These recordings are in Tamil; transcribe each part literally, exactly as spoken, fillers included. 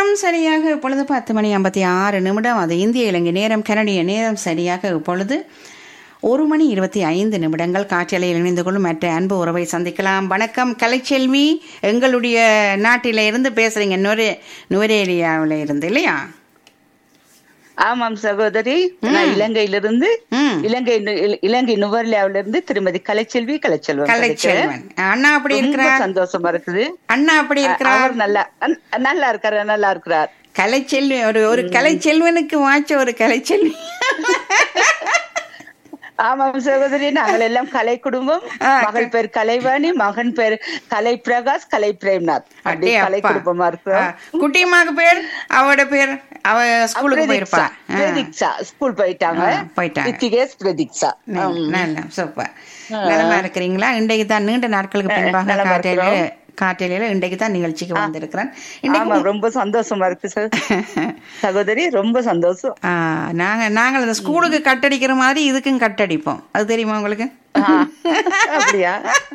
நேரம் சரியாக இப்பொழுது பத்து மணி ஐம்பத்தி ஆறு நிமிடம். அது இந்திய இலங்கை நேரம், கனடிய நேரம் சரியாக இப்பொழுது ஒரு மணி இருபத்தி ஐந்து நிமிடங்கள். காற்றலையில் இணைந்து கொள்ளும் மற்ற அன்பு உறவை சந்திக்கலாம். வணக்கம் கலைச்செல்வி, எங்களுடைய நாட்டில இருந்து பேசுறீங்க, நுரே நுரேலியாவில இருந்து இல்லையா? ஆமாம் சகோதரி, நான் இலங்கையிலிருந்து இலங்கை இலங்கை நுவர்லியாவில இருந்து திருமதி கலைச்செல்வி கலைச்செல்வன் கலைச்செல்வன். அண்ணா அப்படி இருக்கிறார்? சந்தோஷமா இருக்குது. அண்ணா அப்படி இருக்கிறார்? நல்லா நல்லா இருக்காரு, நல்லா இருக்கிறார். கலைச்செல்வி ஒரு ஒரு கலைச்செல்வனுக்கு வாச்ச ஒரு கலைச்செல்வி. ஆமாம் சகோதரி, நாங்கள் எல்லாம் கலை குடும்பம். மகள் பேர் கலைவாணி, மகன் பேர் கலை பிரகாஷ், கலை பிரேம்நாத். கலை குடும்பமா இருக்கிறோம். குட்டியம்மாக்கு பேர், அவட பேர், அவ ஸ்கூலுக்கு போயிருப்பா. பிரதீக்ஷா ஸ்கூல் போயிட்டாங்க. போயிட்டாங்க. பிரதீக்ஷா. நல்ல சூப்பர். நலமா இருக்கிறீங்களா? இன்றைக்கு தான் நீண்ட நாட்களுக்கு பின்பாக காட்டையில காட்டலையில இன்றைக்கு தான் நிகழ்ச்சிக்கு வந்திருக்கிறேன். ரொம்ப சந்தோஷமா இருக்கு சார் சகோதரி, ரொம்ப சந்தோஷம். நாங்க நாங்கள் அந்த ஸ்கூலுக்கு கட்டடிக்கிற மாதிரி இதுக்கும் கட்டடிப்போம். அது தெரியுமா உங்களுக்கு? அப்படியா?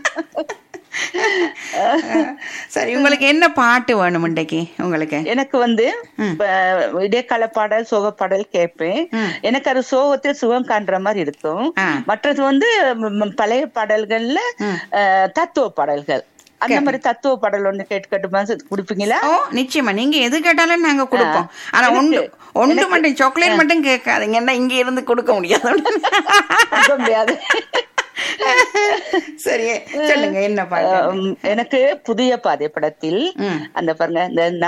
சரி, உங்களுக்கு என்ன பாட்டு வேணும் இன்றைக்கு? உங்களுக்கு எனக்கு வந்து இடைக்கால பாடல், சோக பாடல் கேட்பேன். எனக்கு அது சோகத்தில் சுகம் காண்ற மாதிரி இருக்கும். மற்றது வந்து பழைய பாடல்கள்ல தத்துவ பாடல்கள், அந்த மாதிரி தத்துவ பாடல் ஒண்ணு கேட்டு கேட்டுமா குடுப்பீங்களா? ஓ நிச்சயமா, நீங்க எது கேட்டாலும் நாங்க கொடுப்போம். ஆனா ஒன்று ஒன்று மட்டும் சாக்லேட் மட்டும் கேட்காதீங்க, என்ன இங்க இருந்து கொடுக்க முடியாது. முடியாது. சரி சொல்லுங்க, என்ன பாட்டு? எனக்கு புதிய பாதை படத்தில் அந்த பாருங்க, இந்த